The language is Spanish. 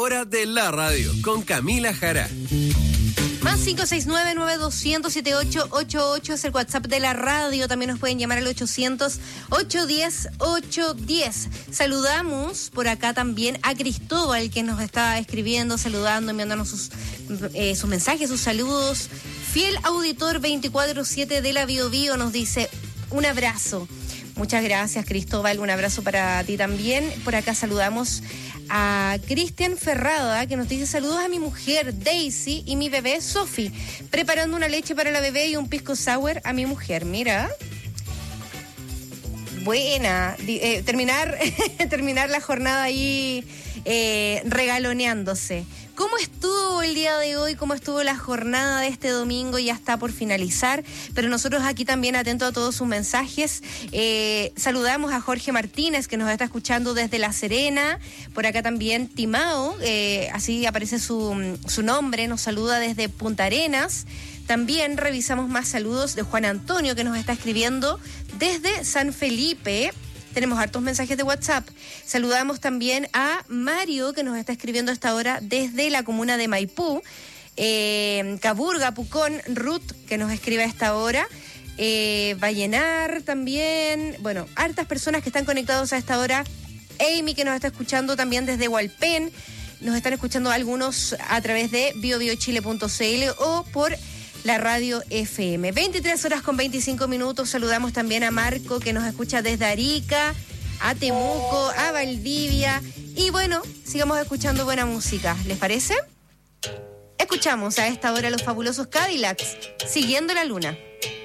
Hora de la radio con Camila Jara. Más 569-9200-7888 es el WhatsApp de la radio. También nos pueden llamar al 800-810-810. Saludamos por acá también a Cristóbal, que nos está escribiendo, saludando, enviándonos sus mensajes, sus saludos. Fiel auditor 24/7 de la Bio Bio nos dice un abrazo. Muchas gracias, Cristóbal. Un abrazo para ti también. Por acá saludamos a Cristian Ferrada, que nos dice saludos a mi mujer Daisy y mi bebé Sophie, preparando una leche para la bebé y un pisco sour a mi mujer. Mira, buena. Terminar la jornada ahí regaloneándose. ¿Cómo estuvo el día de hoy? ¿Cómo estuvo la jornada de este domingo? Ya está por finalizar, pero nosotros aquí también atentos a todos sus mensajes. Saludamos a Jorge Martínez, que nos está escuchando desde La Serena. Por acá también Timao, así aparece su nombre, nos saluda desde Punta Arenas. También revisamos más saludos de Juan Antonio, que nos está escribiendo desde San Felipe. Tenemos hartos mensajes de WhatsApp. Saludamos también a Mario, que nos está escribiendo a esta hora desde la comuna de Maipú. Caburga, Pucón, Ruth, que nos escribe a esta hora. Vallenar también. Bueno, hartas personas que están conectados a esta hora. Amy, que nos está escuchando también desde Hualpén. Nos están escuchando algunos a través de biobiochile.cl o por la radio FM. 23:25. Saludamos también a Marco, que nos escucha desde Arica, a Temuco, a Valdivia. Y bueno, sigamos escuchando buena música. ¿Les parece? Escuchamos a esta hora los fabulosos Cadillacs, Siguiendo la Luna.